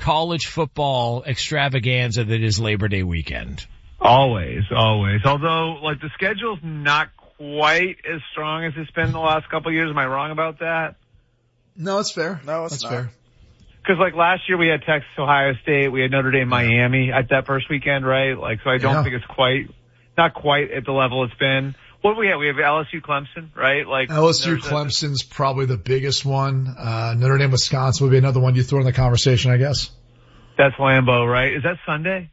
college football extravaganza that is Labor Day weekend. Always. Although, like, the schedule's not quite as strong as it's been the last couple of years. Am I wrong about that? No, it's fair. No, it's That's not. fair. Because, like, last year we had Texas, Ohio State, we had Notre Dame, Miami at that first weekend, right? Like, so I don't think it's not quite at the level it's been. What do we have? We have LSU, Clemson, right? Like LSU, Clemson's probably the biggest one. Notre Dame, Wisconsin would be another one you throw in the conversation, I guess. That's Lambeau, right? Is that Sunday?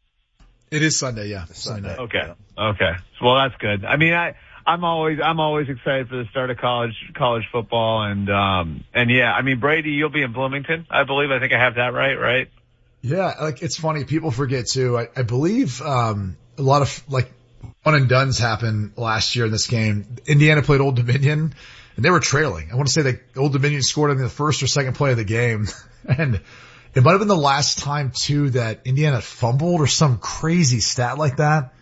It is Sunday, yeah. Sunday. Okay. Well, that's good. I mean, I'm always excited for the start of college football, and yeah, I mean, Brady, you'll be in Bloomington, I believe. I think I have that right? Yeah, like, it's funny. People forget too. I believe, a lot of, like, one and dones happened last year in this game. Indiana played Old Dominion and they were trailing. I want to say that Old Dominion scored in the first or second play of the game. And it might have been the last time too that Indiana fumbled or some crazy stat like that.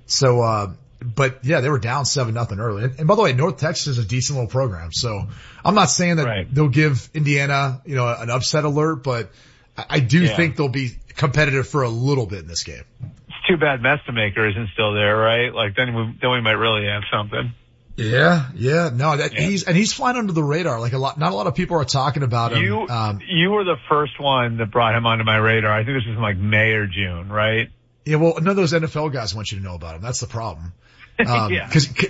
So, but yeah, they were down 7-0 early. And by the way, North Texas is a decent little program. So I'm not saying that they'll give Indiana, an upset alert, but I do think they'll be competitive for a little bit in this game. It's too bad Mestamaker isn't still there, right? Like then we might really have something. Yeah. No, he's flying under the radar. Like not a lot of people are talking about him. You were the first one that brought him onto my radar. I think this was in like May or June, right? Yeah, well, none of those NFL guys want you to know about him. That's the problem. Yeah.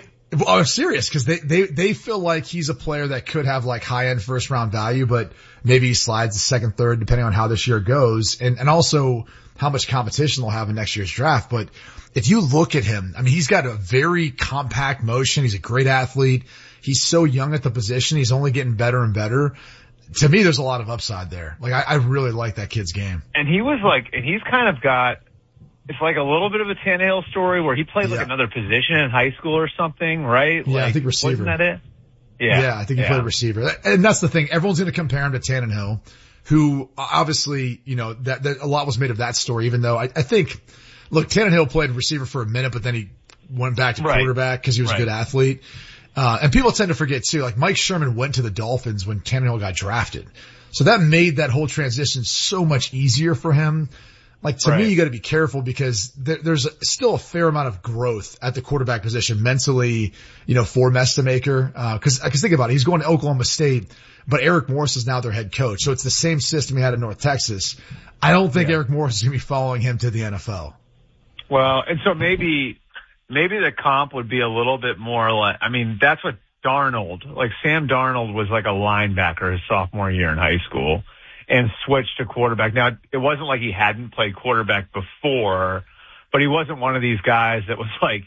I'm serious, cause they feel like he's a player that could have like high end first round value, but maybe he slides to second, third, depending on how this year goes and also how much competition they'll have in next year's draft. But if you look at him, I mean, he's got a very compact motion. He's a great athlete. He's so young at the position. He's only getting better and better. To me, there's a lot of upside there. Like I really like that kid's game. And he's kind of got, it's like a little bit of a Tannehill story where he played like another position in high school or something, right? Yeah, like, I think receiver. Wasn't that it? Yeah, I think he played receiver. And that's the thing. Everyone's going to compare him to Tannehill, who obviously, that a lot was made of that story, even though I think, look, Tannehill played receiver for a minute, but then he went back to quarterback because he was a good athlete. And people tend to forget too, like Mike Sherman went to the Dolphins when Tannehill got drafted. So that made that whole transition so much easier for him. Like to me, you got to be careful because there's still a fair amount of growth at the quarterback position mentally, for Mestamaker. Cause think about it. He's going to Oklahoma State, but Eric Morris is now their head coach. So it's the same system he had in North Texas. I don't think Eric Morris is going to be following him to the NFL. Well, and so maybe the comp would be a little bit more like, I mean, that's what like Sam Darnold was like a linebacker his sophomore year in high school and switched to quarterback. Now, it wasn't like he hadn't played quarterback before, but he wasn't one of these guys that was like,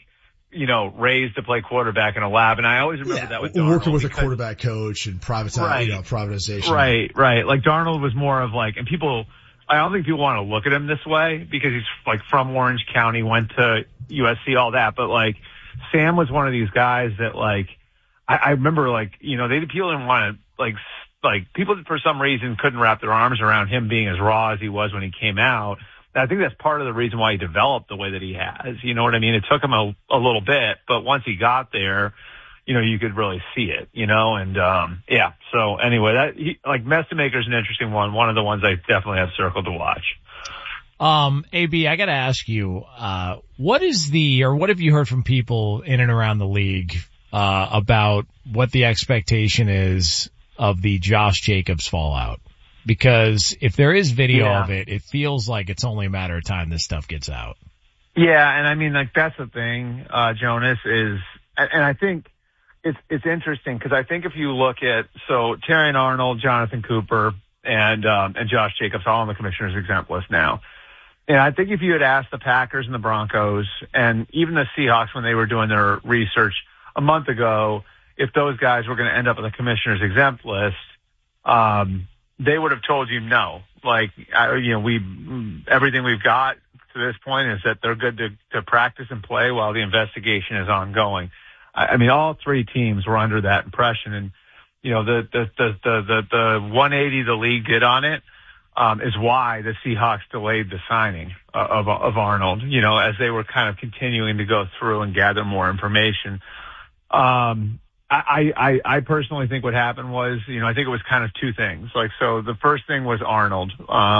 raised to play quarterback in a lab. And I always remember that with Darnold. Working with a quarterback coach and privatization. Right. Like Darnold was more of like, and I don't think people want to look at him this way because he's like from Orange County, went to USC, all that. But like Sam was one of these guys that like, I remember like, people didn't want to like people for some reason couldn't wrap their arms around him being as raw as he was when he came out. And I think that's part of the reason why he developed the way that he has. You know what I mean? It took him a little bit, but once he got there, you could really see it, and, so anyway, Mestamaker's an interesting one of the ones I definitely have circled to watch. AB, I gotta ask you, what have you heard from people in and around the league, about what the expectation is of the Josh Jacobs fallout? Because if there is video of it, it feels like it's only a matter of time this stuff gets out. Yeah. And I mean, like, that's the thing, Jonas, is, and I think, it's interesting because I think if you look at, so Terrion Arnold, Jonathan Cooper, and Josh Jacobs all on the commissioner's exempt list now. And I think if you had asked the Packers and the Broncos and even the Seahawks when they were doing their research a month ago, if those guys were going to end up on the commissioner's exempt list, they would have told you no. Like, everything we've got to this point is that they're good to practice and play while the investigation is ongoing. I mean, all three teams were under that impression, and the 180 the league did on it is why the Seahawks delayed the signing of Arnold. As they were kind of continuing to go through and gather more information. I personally think what happened was, I think it was kind of two things. Like, so the first thing was Arnold.